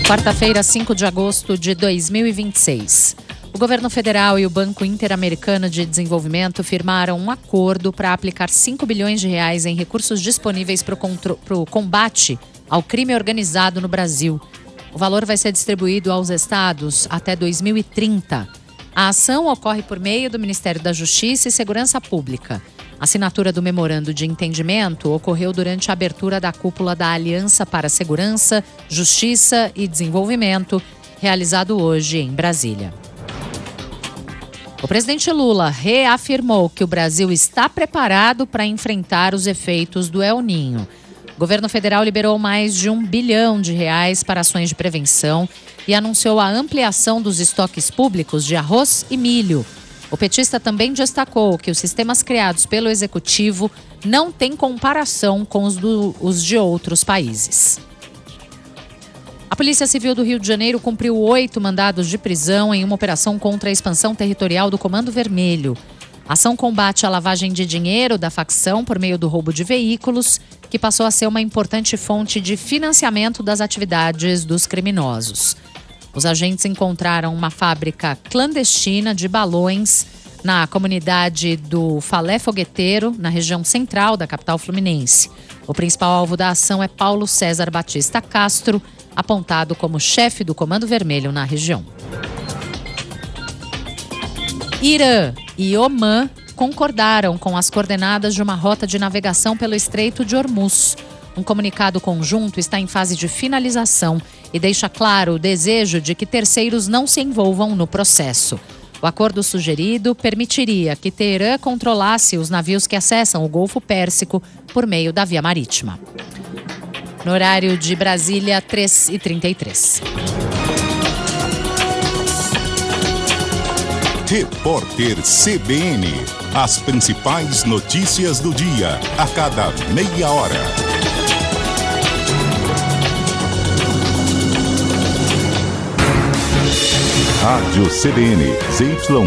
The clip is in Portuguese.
Quarta-feira, 5 de agosto de 2026. O governo federal e o Banco Interamericano de Desenvolvimento firmaram um acordo para aplicar 5 bilhões de reais em recursos disponíveis para o combate ao crime organizado no Brasil. O valor vai ser distribuído aos estados até 2030. A ação ocorre por meio do Ministério da Justiça e Segurança Pública. A assinatura do memorando de entendimento ocorreu durante a abertura da cúpula da Aliança para Segurança, Justiça e Desenvolvimento, realizado hoje em Brasília. O presidente Lula reafirmou que o Brasil está preparado para enfrentar os efeitos do El Niño. O governo federal liberou mais de R$1 bilhão para ações de prevenção e anunciou a ampliação dos estoques públicos de arroz e milho. O petista também destacou que os sistemas criados pelo executivo não têm comparação com os de outros países. A Polícia Civil do Rio de Janeiro cumpriu 8 mandados de prisão em uma operação contra a expansão territorial do Comando Vermelho. A ação combate a lavagem de dinheiro da facção por meio do roubo de veículos, que passou a ser uma importante fonte de financiamento das atividades dos criminosos. Os agentes encontraram uma fábrica clandestina de balões na comunidade do Falé Fogueteiro, na região central da capital fluminense. O principal alvo da ação é Paulo César Batista Castro, apontado como chefe do Comando Vermelho na região. Irã e Omã concordaram com as coordenadas de uma rota de navegação pelo Estreito de Hormuz. Um comunicado conjunto está em fase de finalização e deixa claro o desejo de que terceiros não se envolvam no processo. O acordo sugerido permitiria que Teherã controlasse os navios que acessam o Golfo Pérsico por meio da via marítima. No horário de Brasília, 3h33. Repórter CBN. As principais notícias do dia, a cada meia hora. Rádio CBN, ZY